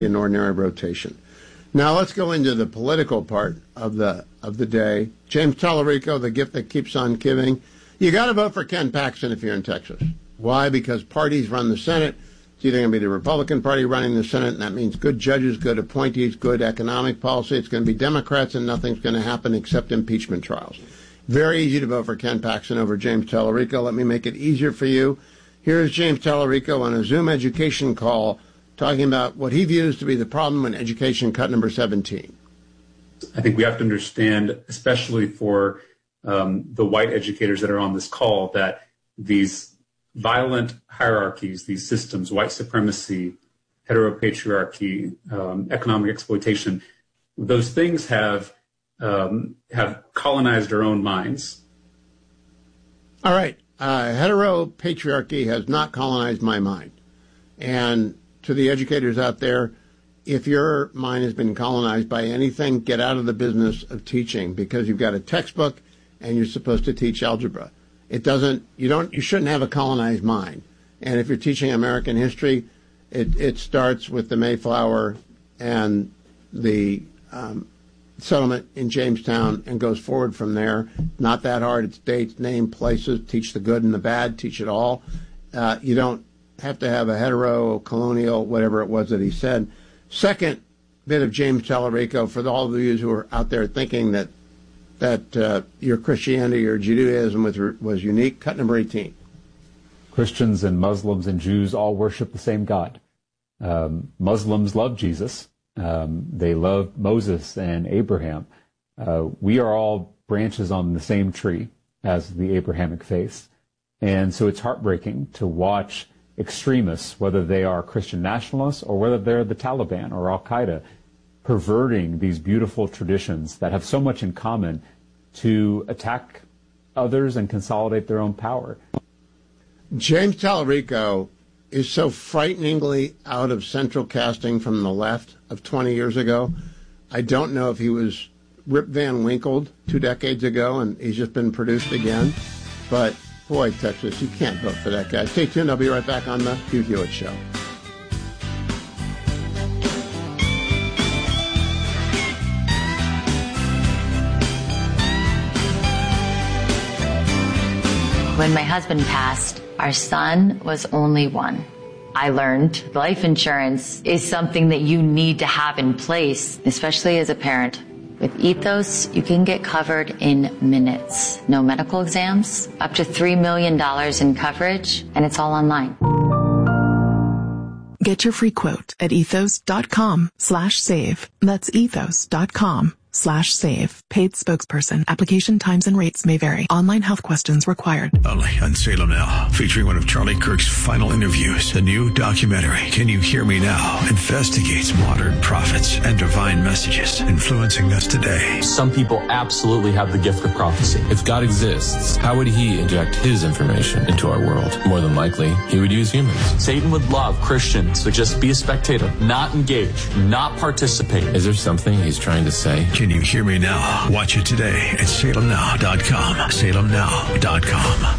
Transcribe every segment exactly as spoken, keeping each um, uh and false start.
in ordinary rotation. Now let's go into the political part of the of the day. James Tallarico, the gift that keeps on giving. You got to vote for Ken Paxton if you're in Texas. Why? Because parties run the Senate. It's either going to be the Republican Party running the Senate, and that means good judges, good appointees, good economic policy. It's going to be Democrats, and nothing's going to happen except impeachment trials. Very easy to vote for Ken Paxton over James Tallarico. Let me make it easier for you. Here's James Tallarico on a Zoom education call talking about what he views to be the problem in education cut number seventeen. I think we have to understand, especially for um, the white educators that are on this call, that these violent hierarchies, these systems, white supremacy, heteropatriarchy, um, economic exploitation, those things have um, have colonized our own minds. All right. Uh, heteropatriarchy has not colonized my mind. And to the educators out there, if your mind has been colonized by anything, get out of the business of teaching, because you've got a textbook and you're supposed to teach algebra. It doesn't, you don't, you shouldn't have a colonized mind. And if you're teaching American history, it, it starts with the Mayflower and the um, settlement in Jamestown and goes forward from there. Not that hard. It's dates, name, places, teach the good and the bad, teach it all. Uh, you don't have to have a hetero, colonial, whatever it was that he said. Second bit of James Tallarico, for all of you who are out there thinking that that uh, your Christianity or Judaism was, was unique, cut number eighteen. Christians and Muslims and Jews all worship the same God. Um, Muslims love Jesus. Um, they love Moses and Abraham. Uh, we are all branches on the same tree as the Abrahamic faith. And so it's heartbreaking to watch extremists, whether they are Christian nationalists or whether they're the Taliban or Al-Qaeda, perverting these beautiful traditions that have so much in common to attack others and consolidate their own power. James Tallarico is so frighteningly out of central casting from the left of twenty years ago. I don't know if he was Rip Van Winkled two decades ago and he's just been produced again. But, boy, Texas, you can't vote for that guy. Stay tuned. I'll be right back on the Hugh Hewitt Show. When my husband passed, our son was only one. I learned life insurance is something that you need to have in place, especially as a parent. With Ethos, you can get covered in minutes. No medical exams, up to three million dollars in coverage, and it's all online. Get your free quote at ethos.com slash save. That's ethos.com slash save. Paid spokesperson. Application times and rates may vary. Online health questions required. Only on Salem Now, featuring one of Charlie Kirk's final interviews. The new documentary, Can You Hear Me Now?, investigates modern prophets and divine messages influencing us today. Some people absolutely have the gift of prophecy. If God exists, how would he inject his information into our world? More than likely, he would use humans. Satan would love Christians to just be a spectator, not engage, not participate. Is there something he's trying to say? Can You Hear Me Now? Watch it today at salem now dot com. salem now dot com.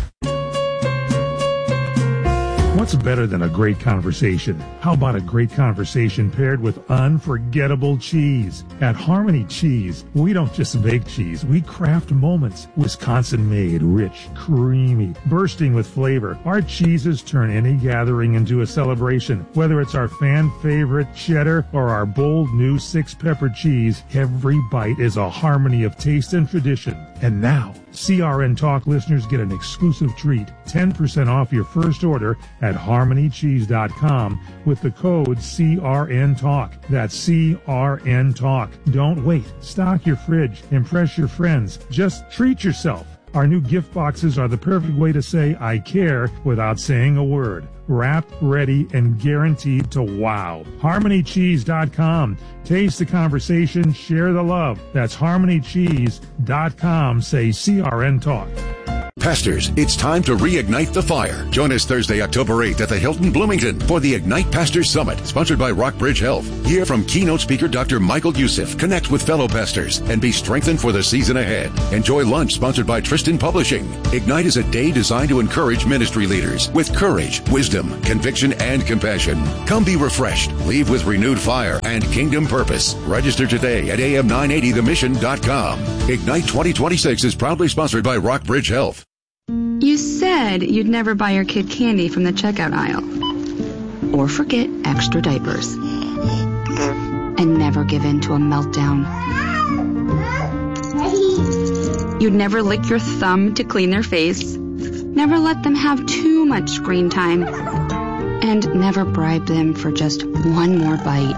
What's better than a great conversation? How about a great conversation paired with unforgettable cheese? At Harmony Cheese, we don't just make cheese, we craft moments. Wisconsin-made, rich, creamy, bursting with flavor. Our cheeses turn any gathering into a celebration. Whether it's our fan-favorite cheddar or our bold new six-pepper cheese, every bite is a harmony of taste and tradition. And now, C R N Talk listeners get an exclusive treat, ten percent off your first order at harmony cheese dot com with the code C R N Talk. That's C R N Talk. Don't wait. Stock your fridge. Impress your friends. Just treat yourself. Our new gift boxes are the perfect way to say I care without saying a word. Wrapped, ready, and guaranteed to wow. harmony cheese dot com. Taste the conversation, share the love. That's harmony cheese dot com. Say C R N Talk. Pastors, it's time to reignite the fire. Join us Thursday, October eighth at the Hilton Bloomington for the Ignite Pastors Summit, sponsored by Rockbridge Health. Hear from keynote speaker Doctor Michael Youssef, connect with fellow pastors, and be strengthened for the season ahead. Enjoy lunch sponsored by Tristan Publishing. Ignite is a day designed to encourage ministry leaders with courage, wisdom, conviction, and compassion. Come be refreshed, leave with renewed fire and kingdom purpose. Register today at A M nine eighty the mission dot com. Ignite twenty twenty-six is proudly sponsored by Rockbridge Health. You said you'd never buy your kid candy from the checkout aisle. Or forget extra diapers. And never give in to a meltdown. You'd never lick your thumb to clean their face. Never let them have too much screen time. And never bribe them for just one more bite.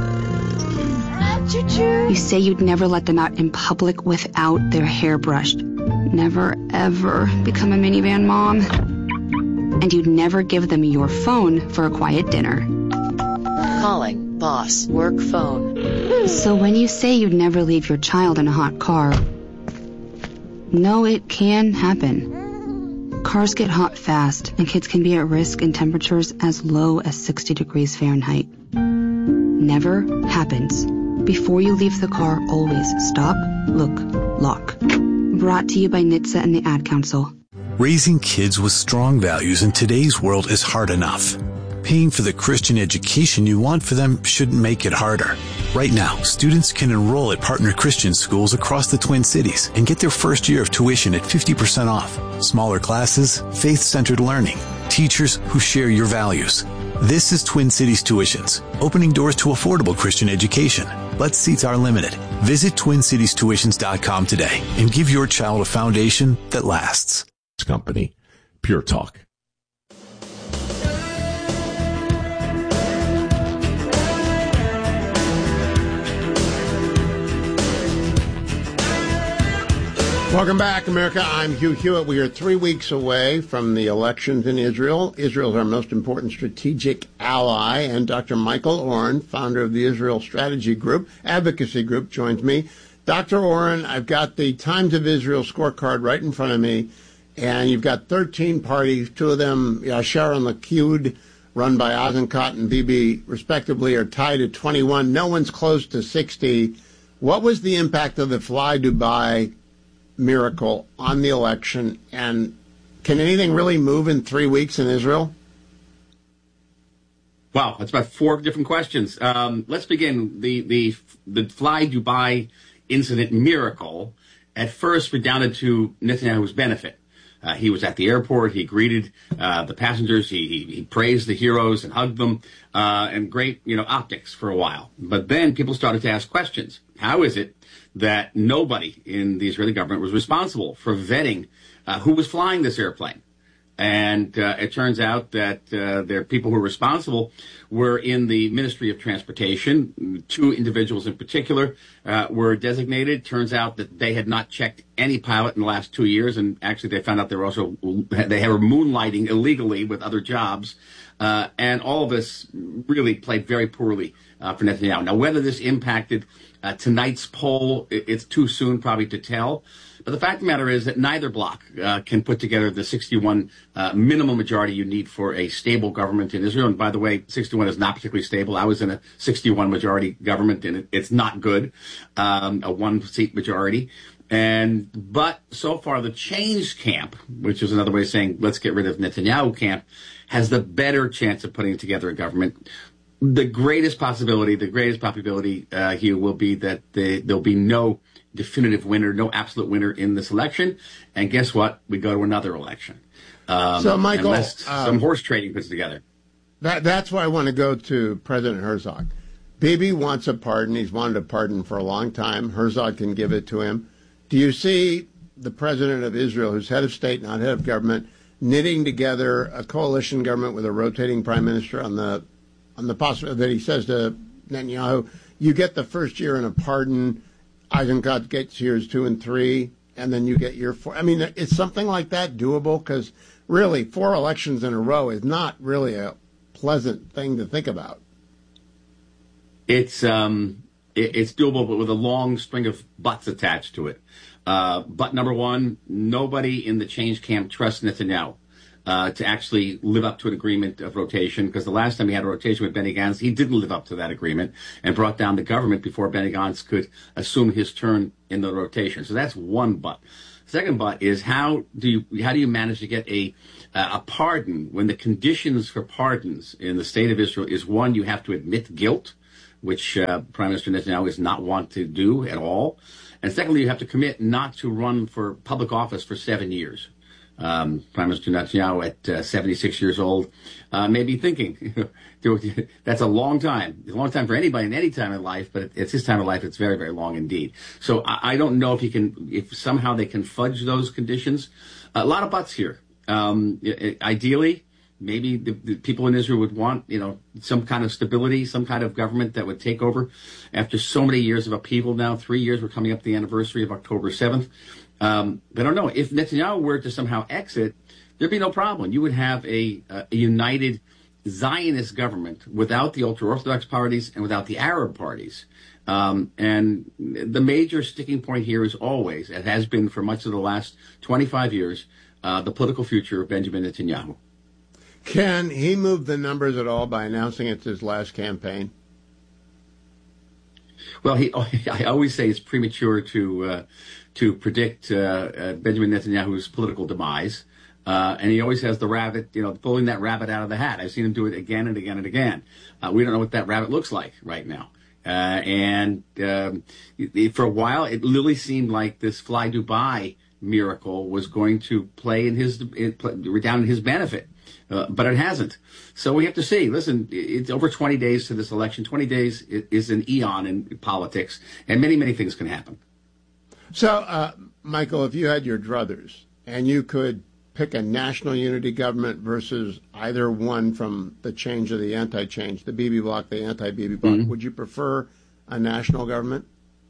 You say you'd never let them out in public without their hair brushed. Never, ever become a minivan mom. And you'd never give them your phone for a quiet dinner. Calling, boss, work phone. So when you say you'd never leave your child in a hot car, no, it can happen. Cars get hot fast, and kids can be at risk in temperatures as low as sixty degrees Fahrenheit. Never happens. Before you leave the car, always stop, look, lock. Brought to you by N H T S A and the Ad Council. Raising kids with strong values in today's world is hard enough. Paying for the Christian education you want for them shouldn't make it harder. Right now, students can enroll at partner Christian schools across the Twin Cities and get their first year of tuition at fifty percent off. Smaller classes, faith-centered learning, teachers who share your values. This is Twin Cities Tuitions, opening doors to affordable Christian education. But seats are limited. Visit twin cities tuitions dot com today and give your child a foundation that lasts. Company, Pure Talk. Welcome back, America. I'm Hugh Hewitt. We are three weeks away from the elections in Israel. Israel is our most important strategic ally, and Doctor Michael Oren, founder of the Israel Strategy Group, Advocacy Group, joins me. Doctor Oren, I've got the Times of Israel scorecard right in front of me, and you've got thirteen parties. Two of them, Yashar and Likud, run by Eisenkot and Bibi, respectively, are tied at twenty-one. No one's close to sixty. What was the impact of the Fly Dubai miracle on the election, and can anything really move in three weeks in Israel? Wow, that's about four different questions. Um, let's begin. The, the the Fly Dubai incident miracle at first redounded to Netanyahu's benefit. Uh, he was at the airport. He greeted uh, the passengers. He, he he praised the heroes and hugged them, uh, and great, you know, optics for a while. But then people started to ask questions. How is it that nobody in the Israeli government was responsible for vetting uh, who was flying this airplane? And uh, it turns out that uh, their people who were responsible were in the Ministry of Transportation. Two individuals in particular uh, were designated. Turns out that they had not checked any pilot in the last two years, and actually they found out they were also they were moonlighting illegally with other jobs. Uh, and all of this really played very poorly uh, for Netanyahu. Now, whether this impacted uh, tonight's poll, it's too soon probably to tell. But the fact of the matter is that neither bloc uh, can put together the sixty-one uh, minimum majority you need for a stable government in Israel. And by the way, sixty-one is not particularly stable. I was in a sixty-one majority government, and it's not good, um, a one-seat majority. And but so far, the change camp, which is another way of saying let's get rid of Netanyahu camp, has the better chance of putting together a government. The greatest possibility, the greatest probability uh, here will be that the, there'll be no definitive winner, no absolute winner in this election. And guess what? We go to another election. Um, so, Michael, unless um, some horse trading puts together. That, that's why I want to go to President Herzog. Bibi wants a pardon. He's wanted a pardon for a long time. Herzog can give it to him. Do you see the president of Israel, who's head of state, not head of government, knitting together a coalition government with a rotating prime minister on the on the possibility that he says to Netanyahu, you get the first year in a pardon, Eisenkot gets years two and three, and then you get year four. I mean, is something like that doable? Because really, four elections in a row is not really a pleasant thing to think about. It's um, it, it's doable, but with a long string of buts attached to it. Uh, but number one, nobody in the change camp trusts Netanyahu uh, to actually live up to an agreement of rotation, because the last time he had a rotation with Benny Gantz, he didn't live up to that agreement and brought down the government before Benny Gantz could assume his turn in the rotation. So that's one but. Second but is how do you how do you manage to get a uh, a pardon when the conditions for pardons in the state of Israel is, one, you have to admit guilt, which uh, Prime Minister Netanyahu does not want to do at all. And secondly, you have to commit not to run for public office for seven years. Um, Prime Minister Netanyahu at uh, seventy-six years old uh, may be thinking, that's a long time. It's a long time for anybody in any time in life, but it's his time of life. It's very, very long indeed. So I, I don't know if he can, if somehow they can fudge those conditions. A lot of buts here. Um, ideally, maybe the, the people in Israel would want, you know, some kind of stability, some kind of government that would take over after so many years of upheaval now. Three years, we're coming up to the anniversary of October seventh. Um, I don't know. If Netanyahu were to somehow exit, there'd be no problem. You would have a, a united Zionist government without the ultra-Orthodox parties and without the Arab parties. Um, and the major sticking point here is always, it has been for much of the last twenty-five years, uh, the political future of Benjamin Netanyahu. Can he move the numbers at all by announcing it's his last campaign? Well, he, I always say it's premature to uh, to predict uh, uh, Benjamin Netanyahu's political demise. Uh, and he always has the rabbit, you know, pulling that rabbit out of the hat. I've seen him do it again and again and again. Uh, we don't know what that rabbit looks like right now. Uh, and um, it, for a while, it literally seemed like this Fly Dubai miracle was going to play in his it, play, down in his benefit. Uh, but it hasn't. So we have to see. Listen, it's over twenty days to this election. twenty days is an eon in politics, and many, many things can happen. So, uh, Michael, if you had your druthers and you could pick a national unity government versus either one from the change or the anti-change, the Bibi bloc, the anti-Bibi bloc, mm-hmm. would you prefer a national government?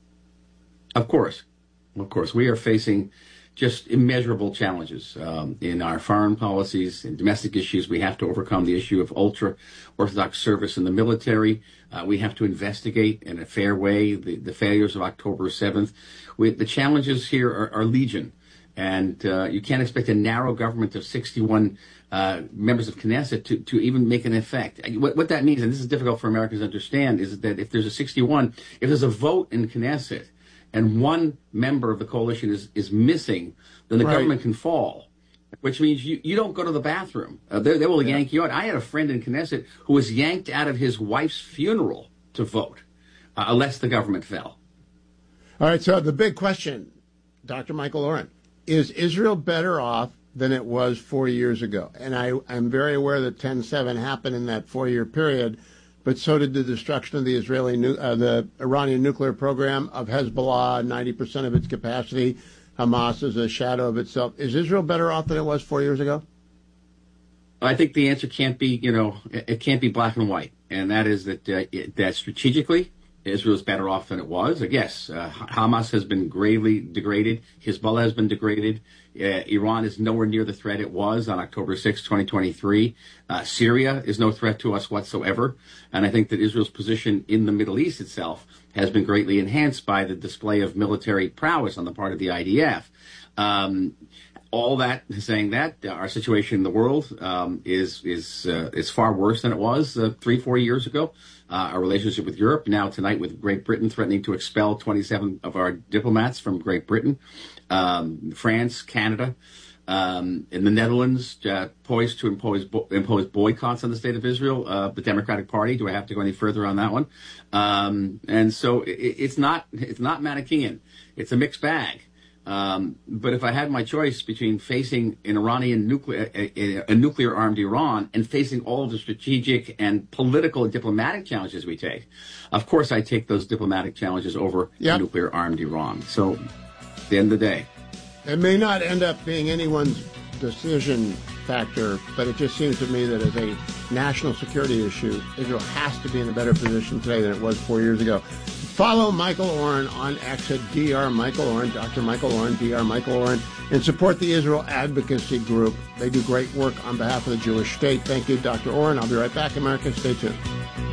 Of course. Of course. We are facing just immeasurable challenges um, in our foreign policies and domestic issues. We have to overcome the issue of ultra-Orthodox service in the military. Uh, we have to investigate in a fair way the, the failures of October seventh. We, the challenges here are, are legion. And uh, you can't expect a narrow government of sixty-one uh, members of Knesset to, to even make an effect. What, what that means, and this is difficult for Americans to understand, is that if there's a sixty-one, if there's a vote in Knesset, and one member of the coalition is, is missing, then the right. government can fall, which means you, you don't go to the bathroom. Uh, they, they will yeah. yank you out. I had a friend in Knesset who was yanked out of his wife's funeral to vote, uh, unless the government fell. All right, so the big question, Doctor Michael Oren, is Israel better off than it was four years ago? And I, I'm very aware that ten seven happened in that four-year period, but so did the destruction of the Israeli, uh, the Iranian nuclear program, of Hezbollah, ninety percent of its capacity. Hamas is a shadow of itself. Is Israel better off than it was four years ago? I think the answer can't be, you know, it can't be black and white. And that is that, uh, it, that strategically, Israel is better off than it was. I guess uh, Hamas has been gravely degraded. Hezbollah has been degraded. Uh, Iran is nowhere near the threat it was on October sixth, twenty twenty-three. Uh, Syria is no threat to us whatsoever. And I think that Israel's position in the Middle East itself has been greatly enhanced by the display of military prowess on the part of the I D F. Um, all that, saying that, uh, our situation in the world um, is is uh, is far worse than it was uh, three, four years ago. Uh, our relationship with Europe, now tonight with Great Britain threatening to expel twenty-seven of our diplomats from Great Britain, um, France, Canada, um, in the Netherlands, uh, poised to impose bo- impose boycotts on the state of Israel, uh, the Democratic Party. Do I have to go any further on that one? Um, and so it, it's not it's not Manichaean. It's a mixed bag. Um, but if I had my choice between facing an Iranian nuclear, a, a nuclear-armed Iran and facing all of the strategic and political and diplomatic challenges we take, of course I take those diplomatic challenges over yep. nuclear-armed Iran. So, at the end of the day. It may not end up being anyone's decision factor, but it just seems to me that as a national security issue, Israel has to be in a better position today than it was four years ago. Follow Michael Oren on X at Doctor Michael Oren, Doctor Michael Oren, Doctor Michael Oren, and support the Israel Advocacy Group. They do great work on behalf of the Jewish state. Thank you, Doctor Oren. I'll be right back, America. Stay tuned.